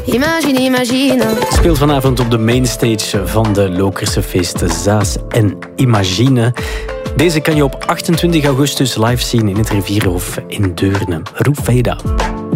Imagine, imagine. Speelt vanavond op de mainstage van de Lokerse feesten Zaas en Imagine. Deze kan je op 28 augustus live zien in het Rivierenhof in Deurne. Rufeda.